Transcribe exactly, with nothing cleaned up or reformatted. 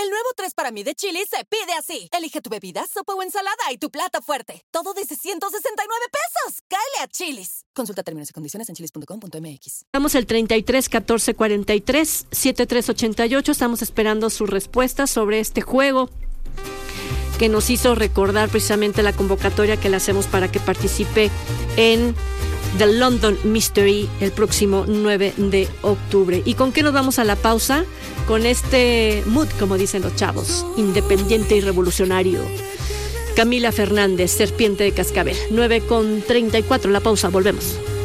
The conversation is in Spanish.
El nuevo tres para mí de Chili's se pide así. Elige tu bebida, sopa o ensalada y tu plato fuerte. Todo desde ciento sesenta y nueve pesos. ¡Cáele a Chili's! Consulta términos y condiciones en chilis punto com punto m x. Estamos el treinta y tres catorce cuarenta y tres setenta y tres ochenta y ocho. Estamos esperando su respuesta sobre este juego que nos hizo recordar precisamente la convocatoria que le hacemos para que participe en The London Mystery el próximo nueve de octubre. ¿Y con qué nos vamos a la pausa? Con este mood, como dicen los chavos, independiente y revolucionario. Camila Fernández, Serpiente de Cascabel. nueve con treinta y cuatro, la pausa, volvemos.